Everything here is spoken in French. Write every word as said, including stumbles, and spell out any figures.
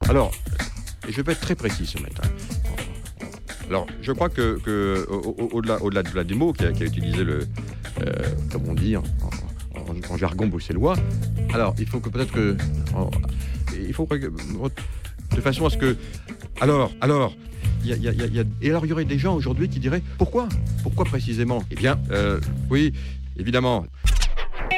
Alors, et je vais être très précis ce matin. Alors, je crois que, que au, au, au-delà, au-delà de la démo qui a, qui a utilisé le, euh, comment dire, en, en, en jargon bruxellois, alors il faut que peut-être que, en, il faut que, de façon à ce que, alors, alors, il y a, il y a, il y a, et alors il y aurait des gens aujourd'hui qui diraient pourquoi, pourquoi précisément? Eh bien, euh, oui, évidemment.